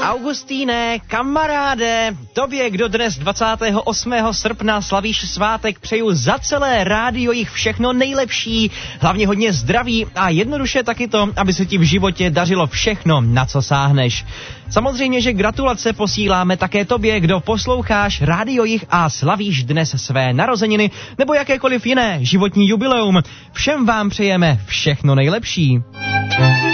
Augustíne, kamaráde, tobě, kdo dnes 28. srpna slavíš svátek, přeju za celé rádio jich všechno nejlepší, hlavně hodně zdraví a jednoduše taky to, aby se ti v životě dařilo všechno, na co sáhneš. Samozřejmě, že gratulace posíláme také tobě, kdo posloucháš rádio jich a slavíš dnes své narozeniny nebo jakékoliv jiné životní jubileum. Všem vám přejeme všechno nejlepší.